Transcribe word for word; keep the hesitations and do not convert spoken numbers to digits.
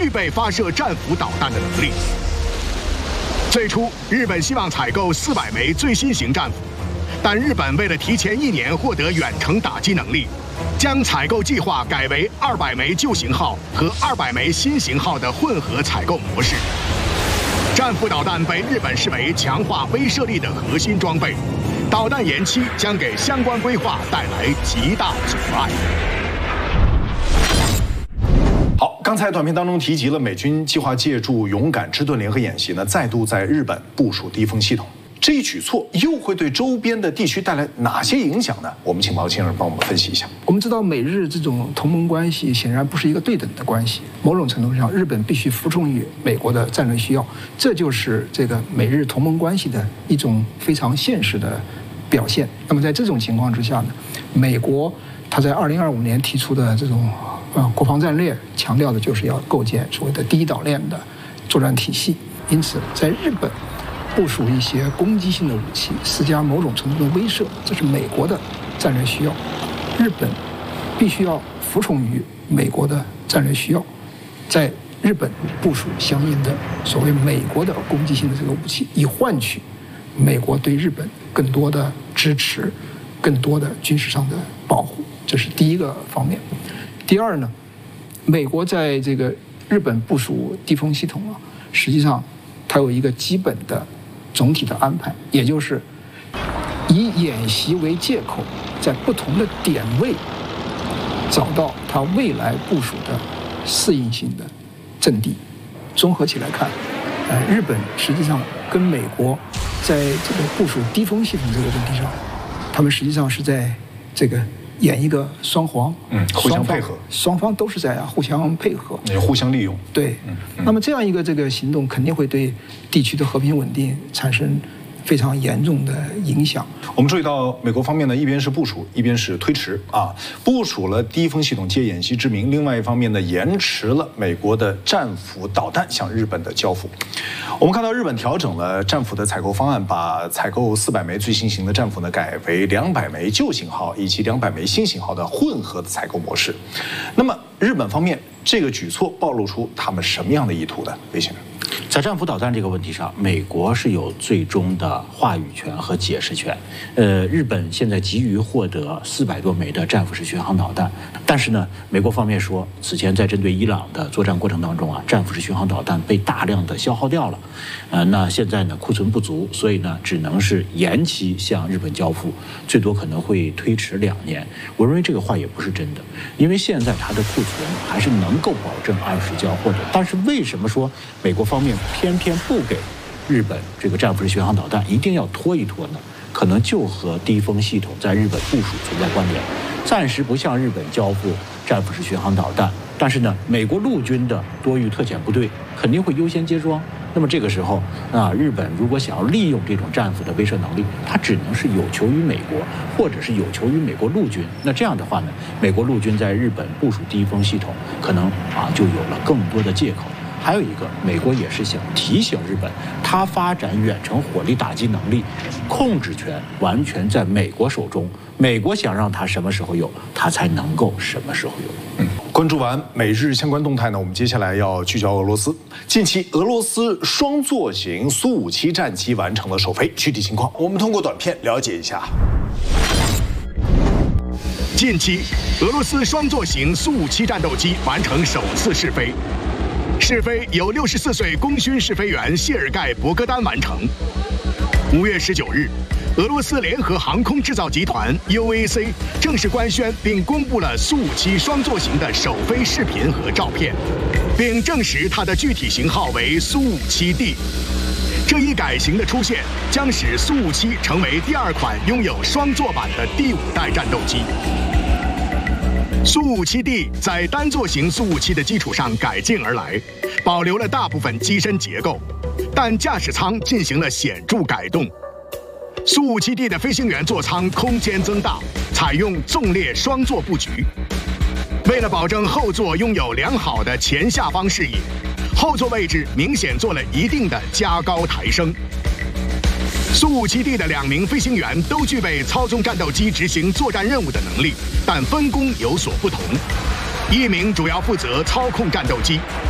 具备发射战斧导弹的能力。最初，日本希望采购四百枚最新型战斧，但日本为了提前一年获得远程打击能力，将采购计划改为二百枚旧型号和二百枚新型号的混合采购模式。战斧导弹被日本视为强化威慑力的核心装备，导弹延期将给相关规划带来极大阻碍。 好，刚才短片当中提及了美军计划借助勇敢之盾联合演习呢，再度在日本部署低风系统。这一举措又会对周边的地区带来哪些影响呢？我们请毛先生帮我们分析一下。 我们知道，美日这种同盟关系显然不是一个对等的关系，某种程度上，日本必须服从于美国的战略需要，这就是这个美日同盟关系的一种非常现实的表现。那么在这种情况之下呢，美国他在二零二五年提出的这种呃国防战略，强调的就是要构建所谓的第一岛链的作战体系。因此，在日本部署一些攻击性的武器，施加某种程度的威慑，这是美国的战略需要。日本必须要服从于美国的战略需要，在日本部署相应的所谓美国的攻击性的这个武器，以换取美国对日本更多的支持，更多的军事上的保护。这是第一个方面。第二呢，美国在这个日本部署地风系统啊，实际上它有一个基本的总体的安排，也就是以演习为借口，在不同的点位找到它未来部署的适应性的阵地。综合起来看，呃，日本实际上跟美国在这个部署低风系统这个问题上，他们实际上是在这个演一个双簧， 嗯，互相配合， 双方都是在啊互相配合， 也互相利用。 对，嗯嗯、那么这样一个这个行动肯定会对地区的和平稳定产生非常严重的影响。 我们注意到，美国方面呢，一边是部署，一边是推迟啊，部署了低风系统借演习之名，另外一方面呢，延迟了美国的战斧导弹向日本的交付。我们看到日本调整了战斧的采购方案，把采购四百枚最新型的战斧呢改为两百枚旧型号以及两百枚新型号的混合的采购模式。那么日本方面这个举措暴露出他们什么样的意图呢？魏先生， 在战斧导弹这个问题上，美国是有最终的话语权和解释权。呃，日本现在急于获得四百多枚的战斧式巡航导弹，但是呢，美国方面说，此前在针对伊朗的作战过程当中啊，战斧式巡航导弹被大量的消耗掉了。呃，那现在呢，库存不足，所以呢，只能是延期向日本交付，最多可能会推迟两年。我认为这个话也不是真的，因为现在它的库存还是能够保证按时交货的。但是为什么说美国方面偏偏不给日本这个战斧式巡航导弹，一定要拖一拖呢？可能就和低风系统在日本部署存在关联，暂时不向日本交付战斧式巡航导弹，但是呢，美国陆军的多域特遣部队肯定会优先接装。那么这个时候，啊，日本如果想要利用这种战斧的威慑能力，它只能是有求于美国，或者是有求于美国陆军。那这样的话呢，美国陆军在日本部署低风系统，可能啊就有了更多的借口。还有一个，美国也是想提醒日本，它发展远程火力打击能力，控制权完全在美国手中。美国想让它什么时候有，它才能够什么时候有。 嗯，关注完美日相关动态呢，我们接下来要聚焦俄罗斯。近期，俄罗斯双座型苏五七战机完成了首飞，具体情况我们通过短片了解一下。 近期，俄罗斯双座型苏五七战斗机完成首次试飞。试飞由六十四岁功勋试飞员谢尔盖·博戈丹完成。五月十九日，俄罗斯联合航空制造集团 U A C 正式官宣并公布了苏五七双座型的首飞视频和照片，并证实它的具体型号为苏五七 D。这一改型的出现，将使苏五七成为第二款拥有双座版的第五代战斗机。苏五七 D 在单座型苏五七的基础上改进而来，保留了大部分机身结构，但驾驶舱进行了显著改动。苏五七 D 的飞行员座舱空间增大，采用纵列双座布局。为了保证后座拥有良好的前下方视野，后座位置明显做了一定的加高抬升。苏五七 D 的两名飞行员都具备操纵战斗机执行作战任务的能力，但分工有所不同。一名主要负责操控战斗机，